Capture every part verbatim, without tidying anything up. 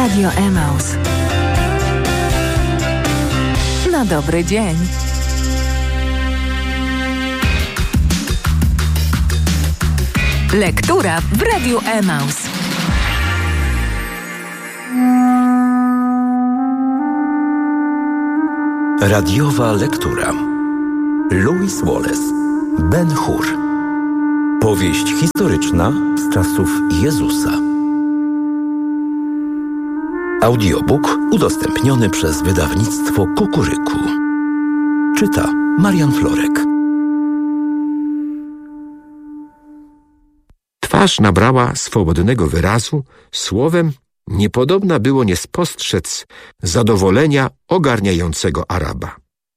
Radio Emaus. Na dobry dzień. Lektura w Radiu Emaus. Radiowa lektura. Lewis Wallace, Ben-Hur. Powieść historyczna z czasów Jezusa. Audiobook udostępniony przez wydawnictwo Kukuryku. Czyta Marian Florek. Twarz nabrała swobodnego wyrazu, słowem niepodobna było nie spostrzec zadowolenia ogarniającego Araba.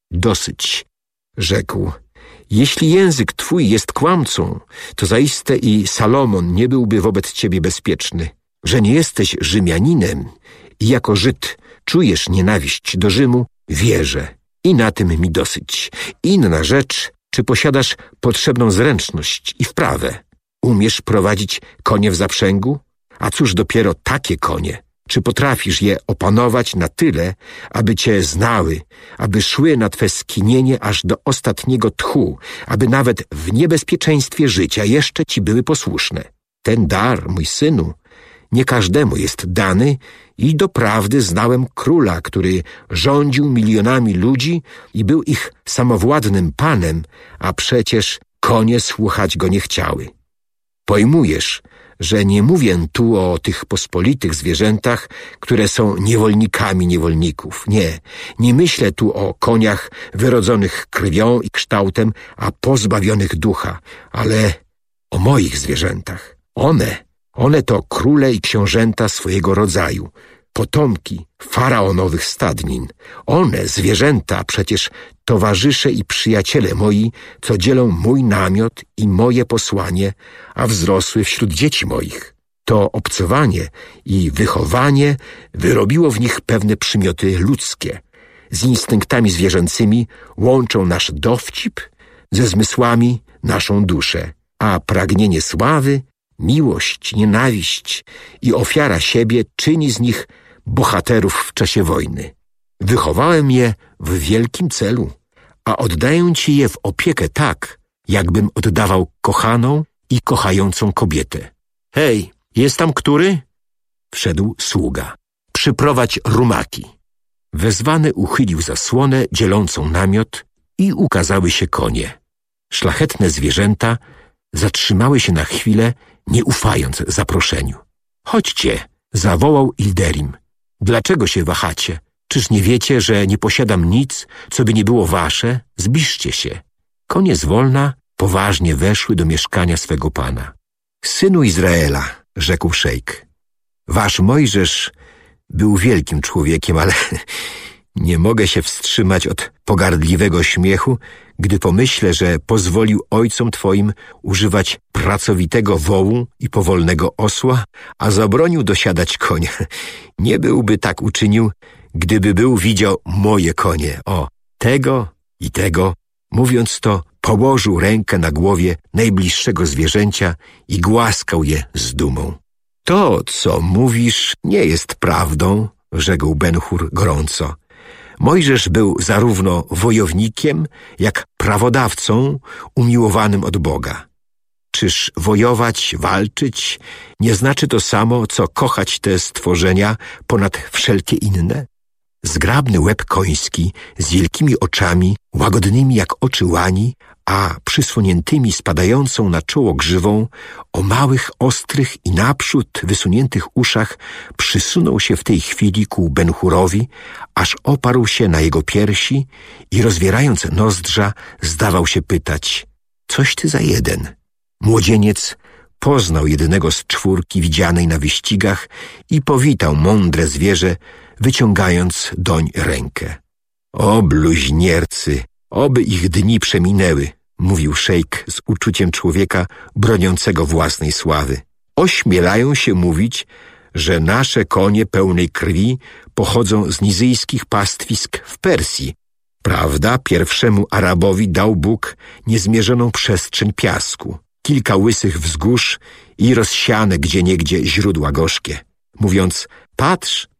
Dosyć, rzekł. Jeśli język twój jest kłamcą, to zaiste i Salomon nie byłby wobec ciebie bezpieczny. Że nie jesteś Rzymianinem i jako Żyd czujesz nienawiść do Rzymu, wierzę. I na tym mi dosyć. Inna rzecz, czy posiadasz potrzebną zręczność i wprawę. Umiesz prowadzić konie w zaprzęgu? A cóż dopiero takie konie? Czy potrafisz je opanować na tyle, aby cię znały, aby szły na twe skinienie aż do ostatniego tchu, aby nawet w niebezpieczeństwie życia jeszcze ci były posłuszne? Ten dar, mój synu, nie każdemu jest dany i doprawdy znałem króla, który rządził milionami ludzi i był ich samowładnym panem, a przecież konie słuchać go nie chciały. Pojmujesz, że nie mówię tu o tych pospolitych zwierzętach, które są niewolnikami niewolników. Nie, nie myślę tu o koniach wyrodzonych krwią i kształtem, a pozbawionych ducha, ale o moich zwierzętach. One, one to króle i książęta swojego rodzaju, potomki faraonowych stadnin. One, zwierzęta, przecież towarzysze i przyjaciele moi, co dzielą mój namiot i moje posłanie, a wzrosły wśród dzieci moich. To obcowanie i wychowanie wyrobiło w nich pewne przymioty ludzkie. Z instynktami zwierzęcymi łączą nasz dowcip, ze zmysłami naszą duszę, a pragnienie sławy, miłość, nienawiść i ofiara siebie czyni z nich bohaterów w czasie wojny. Wychowałem je w wielkim celu, a oddaję ci je w opiekę tak, jakbym oddawał kochaną i kochającą kobietę. Hej, jest tam który? Wszedł sługa. Przyprowadź rumaki. Wezwany uchylił zasłonę dzielącą namiot i ukazały się konie. Szlachetne zwierzęta zatrzymały się na chwilę, nie ufając zaproszeniu. Chodźcie, zawołał Ilderim. Dlaczego się wahacie? Czyż nie wiecie, że nie posiadam nic, co by nie było wasze? Zbliżcie się. Konie zwolna poważnie weszły do mieszkania swego pana. Synu Izraela, rzekł szejk, wasz Mojżesz był wielkim człowiekiem, ale nie mogę się wstrzymać od pogardliwego śmiechu, gdy pomyślę, że pozwolił ojcom twoim używać pracowitego wołu i powolnego osła, a zabronił dosiadać konia. Nie byłby tak uczynił, gdyby był widział moje konie. O, tego i tego. Mówiąc to, położył rękę na głowie najbliższego zwierzęcia i głaskał je z dumą. To, co mówisz, nie jest prawdą, rzekł Ben-Hur gorąco. Mojżesz był zarówno wojownikiem, jak prawodawcą umiłowanym od Boga. Czyż wojować, walczyć nie znaczy to samo, co kochać te stworzenia ponad wszelkie inne? Zgrabny łeb koński z wielkimi oczami, łagodnymi jak oczy łani, a przysłoniętymi spadającą na czoło grzywą, o małych, ostrych i naprzód wysuniętych uszach przysunął się w tej chwili ku Ben-Hurowi, aż oparł się na jego piersi i rozwierając nozdrza zdawał się pytać: coś ty za jeden? Młodzieniec poznał jedynego z czwórki widzianej na wyścigach i powitał mądre zwierzę, wyciągając doń rękę. O bluźniercy, oby ich dni przeminęły, mówił szejk z uczuciem człowieka broniącego własnej sławy. Ośmielają się mówić, że nasze konie pełnej krwi pochodzą z nizyjskich pastwisk w Persji. Prawda, pierwszemu Arabowi dał Bóg niezmierzoną przestrzeń piasku, kilka łysych wzgórz i rozsiane gdzieniegdzie źródła gorzkie. Mówiąc: patrz,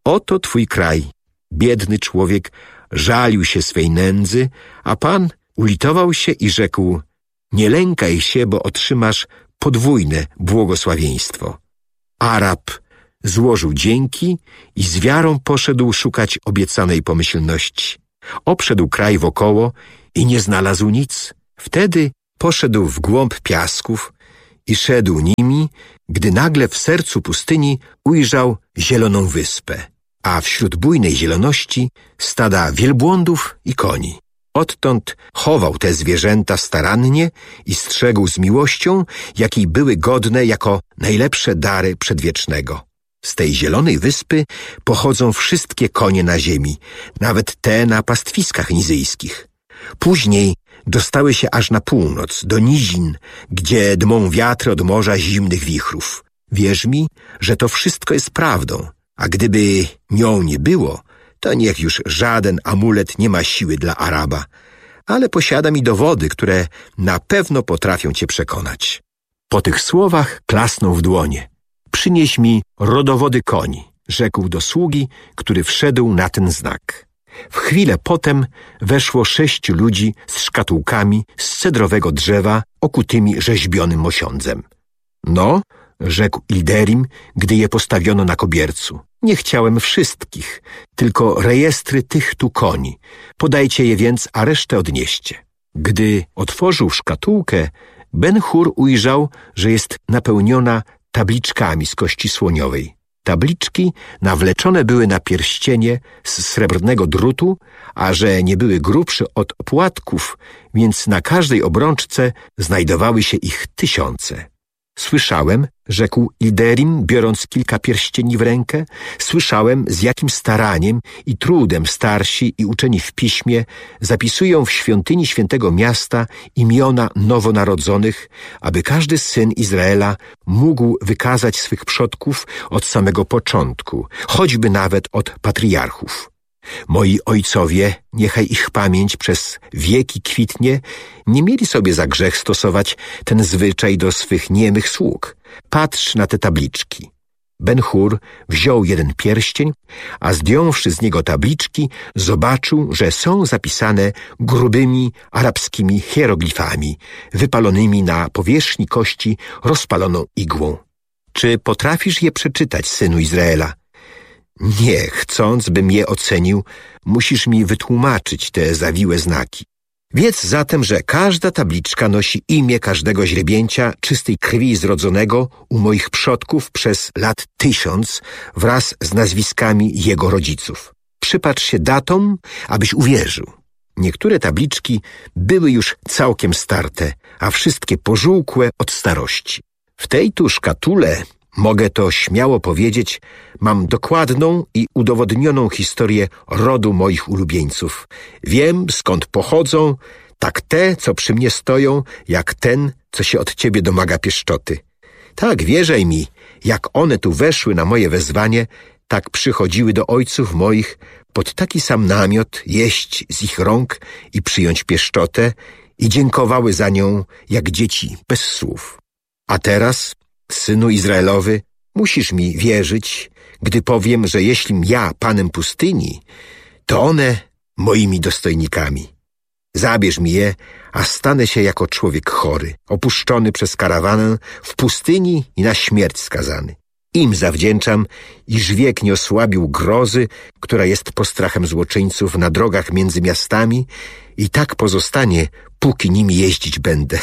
Oto twój kraj. Biedny człowiek żalił się swej nędzy, a Pan ulitował się i rzekł: nie lękaj się, bo otrzymasz podwójne błogosławieństwo. Arab złożył dzięki i z wiarą poszedł szukać obiecanej pomyślności. Obszedł kraj wokoło i nie znalazł nic. Wtedy poszedł w głąb piasków i szedł nimi, gdy nagle w sercu pustyni ujrzał zieloną wyspę, a wśród bujnej zieloności stada wielbłądów i koni. Odtąd chował te zwierzęta starannie i strzegł z miłością, jakiej były godne jako najlepsze dary przedwiecznego. Z tej zielonej wyspy pochodzą wszystkie konie na ziemi, nawet te na pastwiskach nizyjskich. Później dostały się aż na północ, do nizin, gdzie dmą wiatry od morza zimnych wichrów. Wierz mi, że to wszystko jest prawdą, a gdyby nią nie było, to niech już żaden amulet nie ma siły dla Araba, ale posiadam i dowody, które na pewno potrafią cię przekonać. Po tych słowach klasnął w dłonie. Przynieś mi rodowody koni, rzekł do sługi, który wszedł na ten znak. W chwilę potem weszło sześciu ludzi z szkatułkami z cedrowego drzewa okutymi rzeźbionym osiądzem. No, rzekł Ilderim, gdy je postawiono na kobiercu. Nie chciałem wszystkich, tylko rejestry tych tu koni. Podajcie je więc, a resztę odnieście. Gdy otworzył szkatułkę, Ben-Hur ujrzał, że jest napełniona tabliczkami z kości słoniowej. Tabliczki nawleczone były na pierścienie z srebrnego drutu, a że nie były grubsze od płatków, więc na każdej obrączce znajdowały się ich tysiące. Słyszałem, rzekł Ilderim, biorąc kilka pierścieni w rękę, słyszałem, z jakim staraniem i trudem starsi i uczeni w piśmie zapisują w świątyni świętego miasta imiona nowonarodzonych, aby każdy syn Izraela mógł wykazać swych przodków od samego początku, choćby nawet od patriarchów. Moi ojcowie, niechaj ich pamięć przez wieki kwitnie, nie mieli sobie za grzech stosować ten zwyczaj do swych niemych sług. Patrz na te tabliczki. Ben-Hur wziął jeden pierścień, a zdjąwszy z niego tabliczki, zobaczył, że są zapisane grubymi arabskimi hieroglifami, wypalonymi na powierzchni kości rozpaloną igłą. Czy potrafisz je przeczytać, synu Izraela? Nie, chcąc, bym je ocenił, musisz mi wytłumaczyć te zawiłe znaki. Wiedz zatem, że każda tabliczka nosi imię każdego źrebięcia czystej krwi zrodzonego u moich przodków przez lat tysiąc wraz z nazwiskami jego rodziców. Przypatrz się datom, abyś uwierzył. Niektóre tabliczki były już całkiem starte, a wszystkie pożółkłe od starości. W tej tu szkatule, mogę to śmiało powiedzieć, mam dokładną i udowodnioną historię rodu moich ulubieńców. Wiem, skąd pochodzą, tak te, co przy mnie stoją, jak ten, co się od ciebie domaga pieszczoty. Tak, wierzaj mi, jak one tu weszły na moje wezwanie, tak przychodziły do ojców moich pod taki sam namiot jeść z ich rąk i przyjąć pieszczotę i dziękowały za nią jak dzieci bez słów. A teraz, synu Izraelowy, musisz mi wierzyć, gdy powiem, że jeślim ja panem pustyni, to one moimi dostojnikami. Zabierz mi je, a stanę się jako człowiek chory, opuszczony przez karawanę w pustyni i na śmierć skazany. Im zawdzięczam, iż wiek nie osłabił grozy, która jest postrachem złoczyńców na drogach między miastami i tak pozostanie, póki nimi jeździć będę.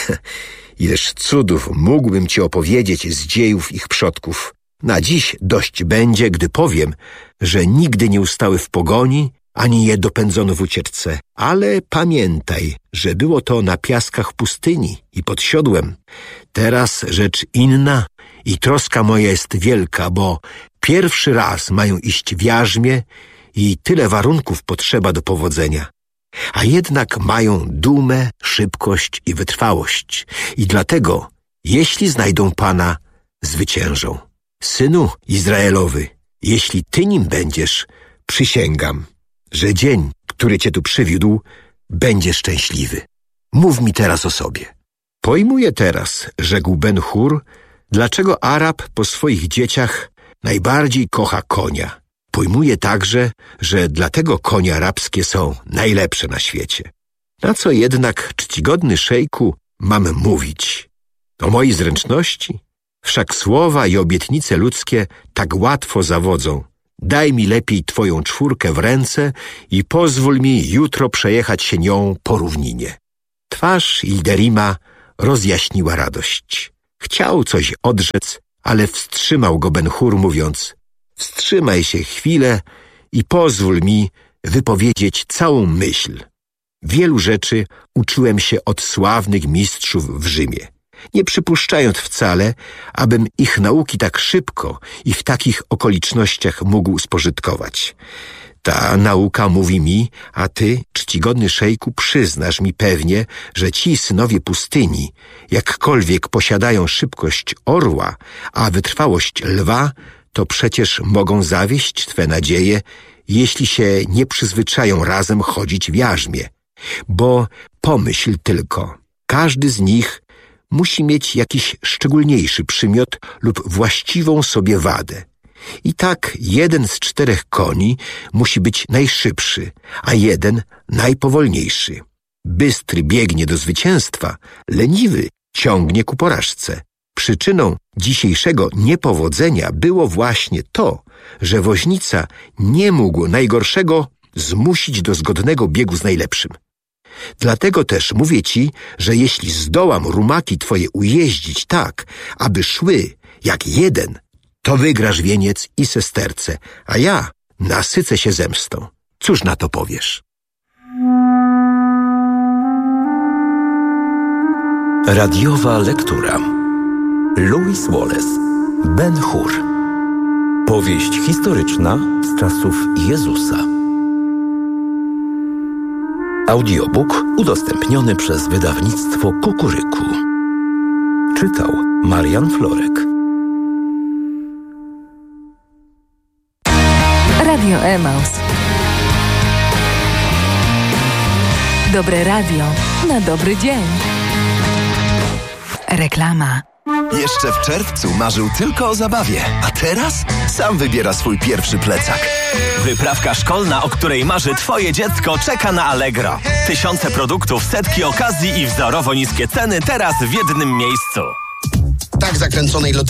Ileż cudów mógłbym ci opowiedzieć z dziejów ich przodków. Na dziś dość będzie, gdy powiem, że nigdy nie ustały w pogoni, ani je dopędzono w ucieczce. Ale pamiętaj, że było to na piaskach pustyni i pod siodłem. Teraz rzecz inna i troska moja jest wielka, bo pierwszy raz mają iść w jarzmie i tyle warunków potrzeba do powodzenia. A jednak mają dumę, szybkość i wytrwałość. I dlatego, jeśli znajdą Pana, zwyciężą. Synu Izraelowy, jeśli Ty nim będziesz, przysięgam, że dzień, który Cię tu przywiódł, będzie szczęśliwy. Mów mi teraz o sobie. Pojmuję teraz, rzekł Ben-Hur, dlaczego Arab po swoich dzieciach najbardziej kocha konia. Pojmuję także, że dlatego konie arabskie są najlepsze na świecie. Na co jednak, czcigodny szejku, mam mówić? O mojej zręczności? Wszak słowa i obietnice ludzkie tak łatwo zawodzą. Daj mi lepiej twoją czwórkę w ręce i pozwól mi jutro przejechać się nią po równinie. Twarz Ilderima rozjaśniła radość. Chciał coś odrzec, ale wstrzymał go Ben-Hur, mówiąc: wstrzymaj się chwilę i pozwól mi wypowiedzieć całą myśl. Wielu rzeczy uczyłem się od sławnych mistrzów w Rzymie, nie przypuszczając wcale, abym ich nauki tak szybko i w takich okolicznościach mógł spożytkować. Ta nauka mówi mi, a ty, czcigodny szejku, przyznasz mi pewnie, że ci synowie pustyni, jakkolwiek posiadają szybkość orła, a wytrwałość lwa, to przecież mogą zawieść twe nadzieje, jeśli się nie przyzwyczają razem chodzić w jarzmie. Bo pomyśl tylko, każdy z nich musi mieć jakiś szczególniejszy przymiot lub właściwą sobie wadę. I tak jeden z czterech koni musi być najszybszy, a jeden najpowolniejszy. Bystry biegnie do zwycięstwa, leniwy ciągnie ku porażce. Przyczyną dzisiejszego niepowodzenia było właśnie to, że woźnica nie mógł najgorszego zmusić do zgodnego biegu z najlepszym. Dlatego też mówię ci, że jeśli zdołam rumaki twoje ujeździć tak, aby szły jak jeden, to wygrasz wieniec i sesterce, a ja nasycę się zemstą. Cóż na to powiesz? Radiowa lektura. Lewis Wallace, Ben-Hur. Powieść historyczna z czasów Jezusa. Audiobook udostępniony przez wydawnictwo Kukuryku. Czytał Marian Florek. Radio Emaus. Dobre radio na dobry dzień. Reklama. Jeszcze w czerwcu marzył tylko o zabawie, a teraz sam wybiera swój pierwszy plecak. Wyprawka szkolna, o której marzy twoje dziecko, czeka na Allegro. Tysiące produktów, setki okazji i wzorowo niskie ceny teraz w jednym miejscu. Tak zakręconej loterii